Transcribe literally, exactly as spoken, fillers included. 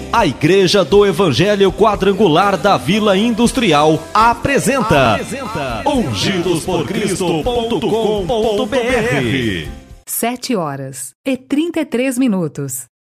A Igreja do Evangelho Quadrangular da Vila Industrial apresenta, apresenta ungidos por cristo ponto com ponto br. Sete horas e trinta e três minutos.